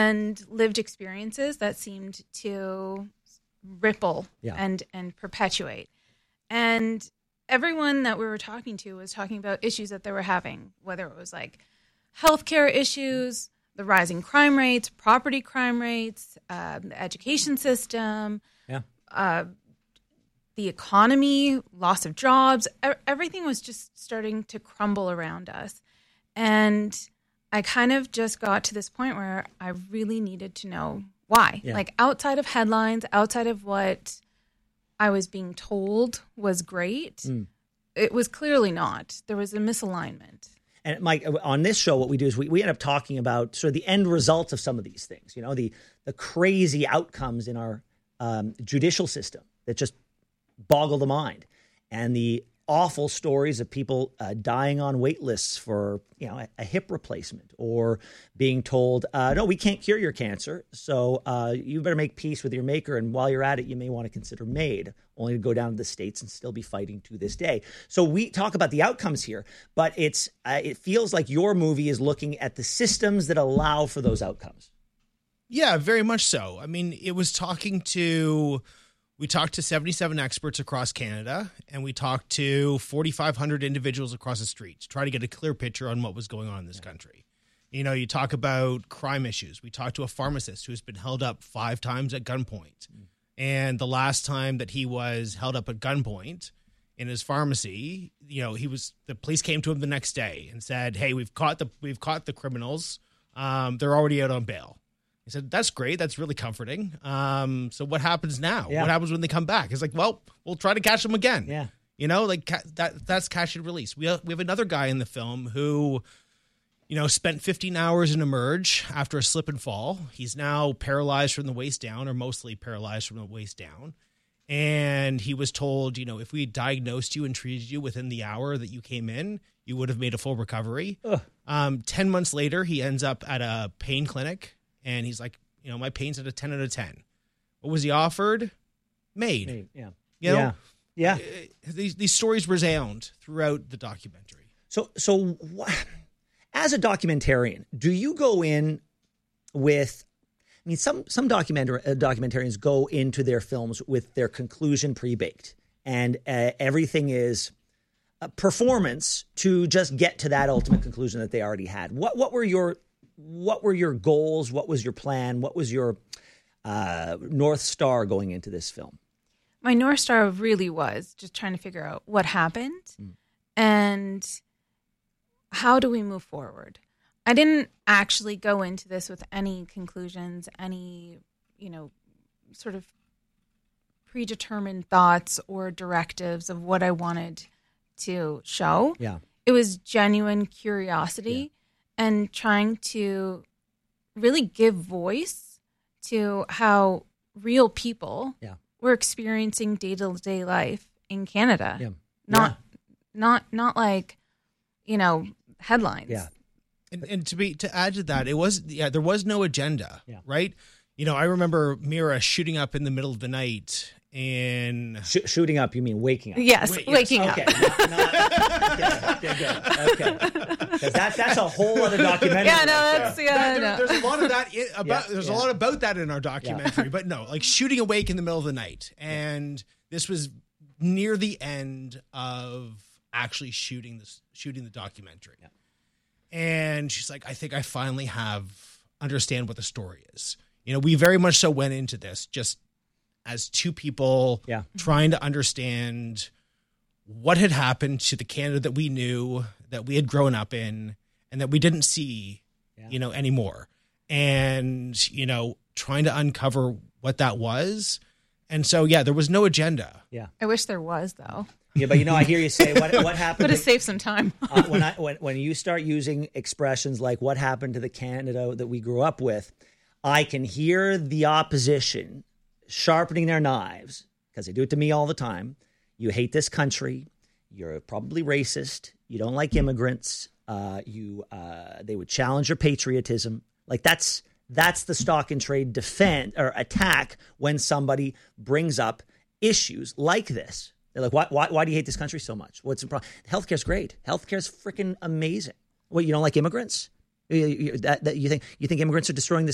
and lived experiences that seemed to ripple and perpetuate. And everyone that we were talking to was talking about issues that they were having, whether it was like healthcare issues, the rising crime rates, property crime rates, the education system, the economy, loss of jobs. Everything was just starting to crumble around us. And I kind of just got to this point where I really needed to know why. Yeah. Like outside of headlines, outside of what I was being told was great, it was clearly not. There was a misalignment. And Mike, on this show, what we do is we end up talking about sort of the end results of some of these things, you know, the crazy outcomes in our judicial system that just boggle the mind, and the awful stories of people dying on wait lists for, you know, a hip replacement, or being told, no, we can't cure your cancer, so you better make peace with your maker, and while you're at it, you may want to consider MAID, only to go down to the States and still be fighting to this day. So we talk about the outcomes here, but it feels like your movie is looking at the systems that allow for those outcomes. Yeah, very much so. I mean, it was we talked to 77 experts across Canada, and we talked to 4,500 individuals across the street to try to get a clear picture on what was going on in this country. You know, you talk about crime issues. We talked to a pharmacist who's been held up 5 times at gunpoint. And the last time that he was held up at gunpoint in his pharmacy, you know, the police came to him the next day and said, "Hey, we've caught the criminals. They're already out on bail." He said, "That's great. That's really comforting. So what happens now? Yeah. What happens when they come back?" It's like, well, we'll try to catch them again. Yeah. You know, like that's catch and release. We have another guy in the film who, you know, spent 15 hours in Emerge after a slip and fall. He's now paralyzed from the waist down, or mostly paralyzed from the waist down. And he was told, you know, if we diagnosed you and treated you within the hour that you came in, you would have made a full recovery. 10 months later, he ends up at a pain clinic. And he's like, you know, my pain's at a 10 out of 10. What was he offered? MAID. Yeah. You know? Yeah. These stories resound throughout the documentary. So as a documentarian, do you go in with, I mean, some documentarians go into their films with their conclusion pre-baked, and everything is a performance to just get to that ultimate conclusion that they already had. What were your goals? What was your plan? What was your North Star going into this film? My North Star really was just trying to figure out what happened and how do we move forward. I didn't actually go into this with any conclusions, any, you know, sort of predetermined thoughts or directives of what I wanted to show. Yeah. It was genuine curiosity. Yeah. And trying to really give voice to how real people were experiencing day-to-day life in Canada. Yeah. Not like, you know, headlines. Yeah. And to add to that, there was no agenda, right? You know, I remember Mira shooting up in the middle of the night and shooting up. You mean waking up? Yes, waking up. Okay, good. Okay, because that's a whole other documentary. Yeah, no, that's There's a lot of that a lot about that in our documentary, but no, like shooting awake in the middle of the night, and this was near the end of actually shooting the documentary. Yeah. And she's like, "I think I finally understand what the story is." You know, we very much so went into this just as two people trying to understand what had happened to the Canada that we knew, that we had grown up in, and that we didn't see, you know, anymore. And, you know, trying to uncover what that was. And so, there was no agenda. Yeah. I wish there was, though. Yeah, but, you know, I hear you say what happened. Would have saved some time. When you start using expressions like what happened to the Canada that we grew up with, I can hear the opposition sharpening their knives, because they do it to me all the time. You hate this country. You're probably racist. You don't like immigrants. They would challenge your patriotism. Like that's the stock and trade defend or attack when somebody brings up issues like this. They're like, why do you hate this country so much? What's the problem? Healthcare's great. Healthcare's freaking amazing. What, you don't like immigrants? You think immigrants are destroying this